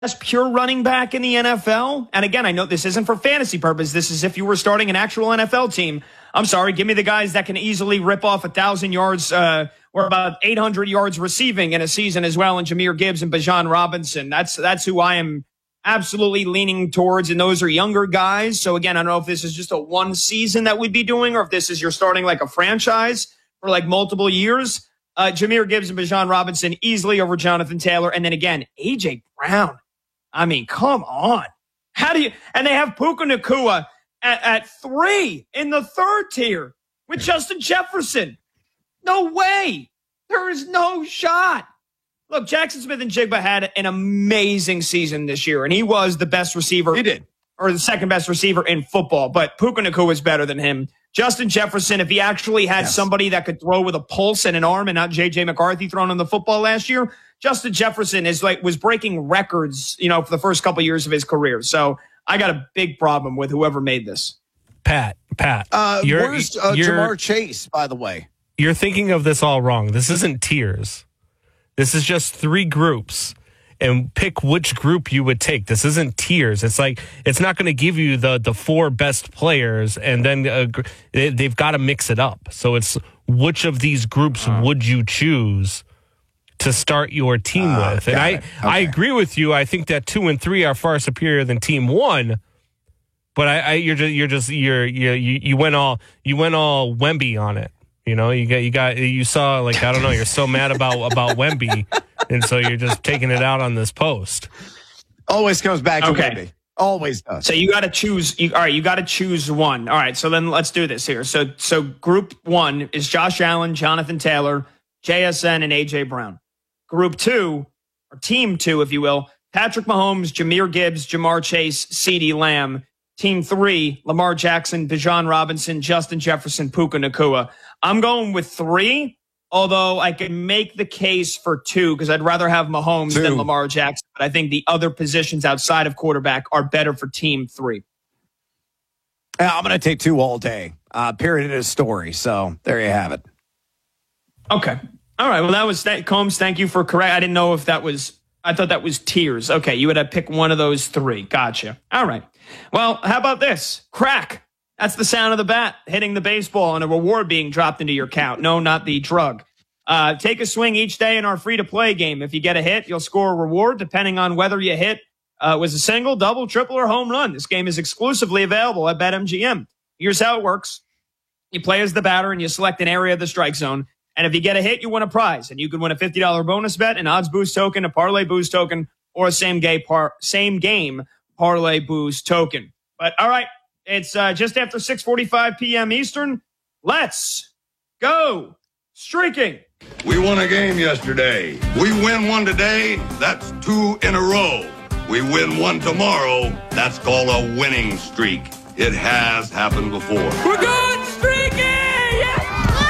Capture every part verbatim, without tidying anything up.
best pure running back in the N F L. And again, I know this isn't for fantasy purpose. This is if you were starting an actual N F L team. I'm sorry, give me the guys that can easily rip off a thousand yards uh, or about eight hundred yards receiving in a season as well. And Jahmyr Gibbs and Bijan Robinson. That's that's who I am absolutely leaning towards. And those are younger guys. So again, I don't know if this is just a one season that we'd be doing or if this is you're starting like a franchise for like multiple years. Uh, Jahmyr Gibbs and Bijan Robinson easily over Jonathan Taylor. And then again, A J Brown. I mean, come on. How do you, and they have Puka Nacua at, at three in the third tier with Justin Jefferson. No way. There is no shot. Look, Jackson Smith and Jigba had an amazing season this year, and he was the best receiver. He did. Or the second best receiver in football, but Puka Nacua is better than him. Justin Jefferson, if he actually had yes. somebody that could throw with a pulse and an arm and not J J McCarthy throwing on the football last year, Justin Jefferson is like was breaking records, you know, for the first couple of years of his career. So I got a big problem with whoever made this. Pat, Pat, uh, where's uh, Jamar Chase, by the way? You're thinking of this all wrong. This isn't tiers. This is just three groups. And pick which group you would take. This isn't tiers. It's like it's not going to give you the the four best players, and then uh, they, they've got to mix it up. So it's which of these groups uh, would you choose to start your team uh, with? And I okay. I agree with you. I think that two and three are far superior than team one. But I, I you're just you're just you're, you're you you went all you went all Wemby on it. You know, you got you got you saw like I don't know. You're so mad about about Wemby. And so you're just taking it out on this post. Always comes back to okay. Wemby. Always does. So you got to choose. You, all right, you got to choose one. All right, so then let's do this here. So so group one is Josh Allen, Jonathan Taylor, J S N, and A J Brown. Group two, or team two, if you will, Patrick Mahomes, Jahmyr Gibbs, Jamar Chase, CeeDee Lamb. Team three, Lamar Jackson, Bijan Robinson, Justin Jefferson, Puka Nacua. I'm going with three. Although I can make the case for two because I'd rather have Mahomes two. than Lamar Jackson. But I think the other positions outside of quarterback are better for team three. Yeah, I'm going to take two all day. Uh, period of the story. So there you have it. Okay. All right. Well, that was that, Combs. Thank you for correct. I didn't know if that was, I thought that was tiers. Okay. You would have picked one of those three. Gotcha. All right. Well, how about this? Crack. That's the sound of the bat hitting the baseball and a reward being dropped into your account. No, not the drug. Uh, take a swing each day in our free-to-play game. If you get a hit, you'll score a reward depending on whether you hit uh, was a single, double, triple, or home run. This game is exclusively available at BetMGM. Here's how it works. You play as the batter and you select an area of the strike zone. And if you get a hit, you win a prize. And you could win a fifty dollars bonus bet, an odds boost token, a parlay boost token, or a same game, par- same game parlay boost token. But all right. It's uh, just after six forty-five p.m. Eastern. Let's go streaking. We won a game yesterday. We win one today. That's two in a row. We win one tomorrow. That's called a winning streak. It has happened before. We're going streaking! Yes!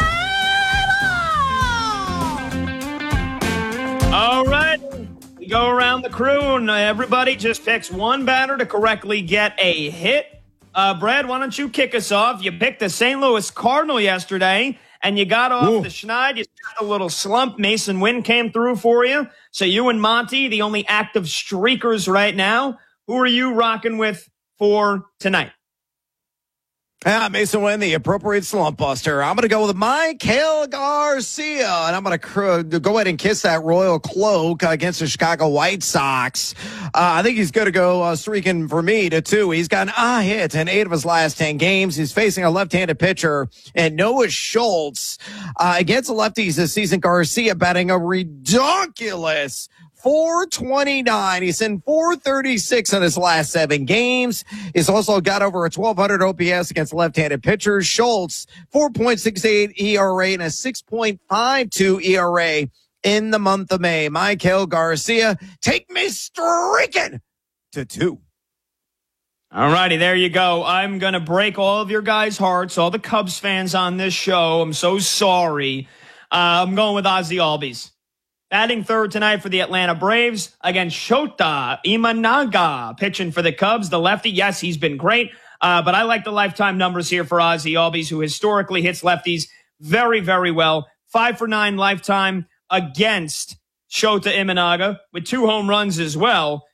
All right. We go around the crew, and everybody just picks one batter to correctly get a hit. Uh, Brad, why don't you kick us off? You picked the Saint Louis Cardinal yesterday, and you got off Ooh. the schneid. You got a little slump. Mason Wynn came through for you. So you and Monty, the only active streakers right now. Who are you rocking with for tonight? Yeah, Mason Wynn, the appropriate slump buster. I'm going to go with Maikel Garcia, and I'm going to cr- go ahead and kiss that royal cloak against the Chicago White Sox. Uh, I think he's going to go uh, streaking for me to two. He's got an ah hit in eight of his last ten games. He's facing a left-handed pitcher, and Noah Schultz uh, against the lefties this season. Garcia batting a ridiculous four twenty-nine. He's in four thirty-six in his last seven games. He's also got over a twelve hundred O P S against left-handed pitchers. Schultz, four point six eight E R A and a six point five two E R A in the month of May. Maikel Garcia, take me streaking to two. All righty, there you go. I'm going to break all of your guys' hearts, all the Cubs fans on this show. I'm so sorry. Uh, I'm going with Ozzy Albies. Batting third tonight for the Atlanta Braves against Shota Imanaga. Pitching for the Cubs, the lefty. Yes, he's been great, uh, but I like the lifetime numbers here for Ozzy Albies, who historically hits lefties very, very well. Five for nine lifetime against Shota Imanaga with two home runs as well.